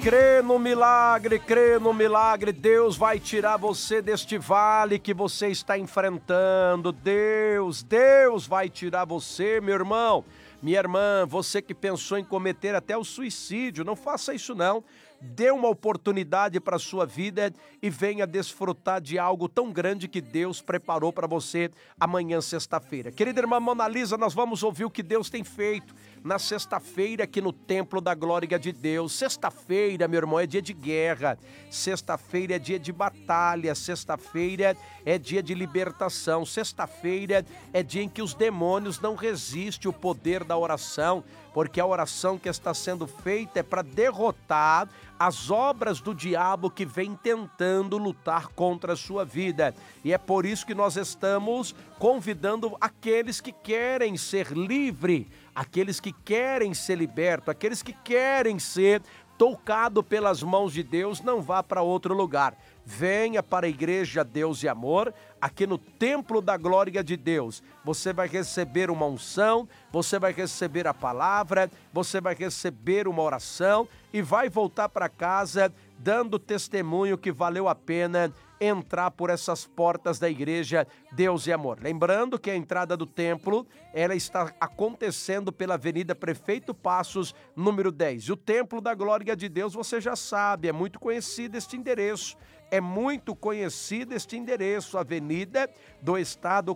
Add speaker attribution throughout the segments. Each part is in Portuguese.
Speaker 1: crê no milagre, Deus vai tirar você deste vale que você está enfrentando. Deus vai tirar você, meu irmão, minha irmã, você que pensou em cometer até o suicídio, não faça isso não. Dê uma oportunidade para a sua vida e venha desfrutar de algo tão grande que Deus preparou para você amanhã, sexta-feira. Querida irmã Mona Lisa, nós vamos ouvir o que Deus tem feito na sexta-feira aqui no Templo da Glória de Deus. Sexta-feira, meu irmão, é dia de guerra. Sexta-feira é dia de batalha. Sexta-feira é dia de libertação. Sexta-feira é dia em que os demônios não resistem ao poder da oração, porque a oração que está sendo feita é para derrotar as obras do diabo que vem tentando lutar contra a sua vida. E é por isso que nós estamos convidando aqueles que querem ser livres, aqueles que querem ser libertos, aqueles que querem ser tocado pelas mãos de Deus, não vá para outro lugar. Venha para a Igreja Deus e Amor, aqui no Templo da Glória de Deus. Você vai receber uma unção, você vai receber a palavra, você vai receber uma oração e vai voltar para casa dando testemunho que valeu a pena entrar por essas portas da Igreja Deus e Amor. Lembrando que a entrada do templo, ela está acontecendo pela Avenida Prefeito Passos, número 10. E o Templo da Glória de Deus, você já sabe, é muito conhecido este endereço. É muito conhecido este endereço, Avenida do Estado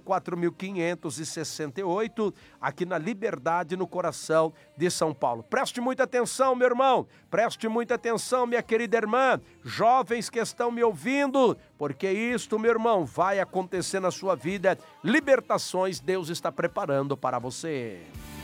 Speaker 1: 4568, aqui na Liberdade, no coração de São Paulo. Preste muita atenção, meu irmão, preste muita atenção, minha querida irmã, jovens que estão me ouvindo, porque isto, meu irmão, vai acontecer na sua vida. Libertações Deus está preparando para você.